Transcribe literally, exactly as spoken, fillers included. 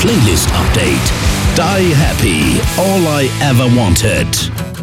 Playlist Update. Die Happy. All I Ever Wanted.